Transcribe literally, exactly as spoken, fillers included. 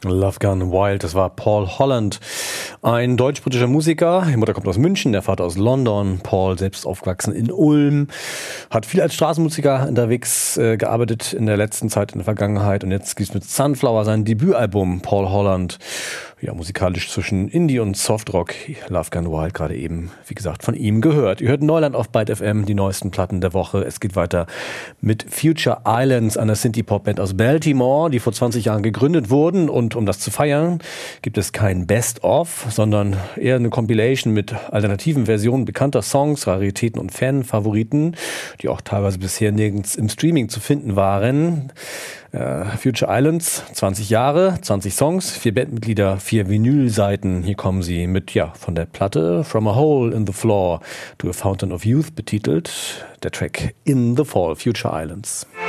Love Gone Wild, das war Paul Holland, ein deutsch-britischer Musiker. Die Mutter kommt aus München, der Vater aus London. Paul, selbst aufgewachsen in Ulm, hat viel als Straßenmusiker unterwegs äh, gearbeitet in der letzten Zeit, in der Vergangenheit. Und jetzt gibt's mit Sunflower sein Debütalbum, Paul Holland. Ja, musikalisch zwischen Indie und Softrock. Love Gone Wild, gerade eben, wie gesagt, von ihm gehört. Ihr hört Neuland auf Byte F M, die neuesten Platten der Woche. Es geht weiter mit Future Islands, einer Synthie-Pop-Band aus Baltimore, die vor zwanzig Jahren gegründet wurden. Und um das zu feiern, gibt es kein Best-of, sondern eher eine Compilation mit alternativen Versionen bekannter Songs, Raritäten und Fan-Favoriten, die auch teilweise bisher nirgends im Streaming zu finden waren. Uh, Future Islands, zwanzig Jahre, zwanzig Songs, vier Bandmitglieder, vier Vinylseiten. Hier kommen sie mit, ja, von der Platte From a Hole in the Floor to a Fountain of Youth betitelt. Der Track In the Fall, Future Islands.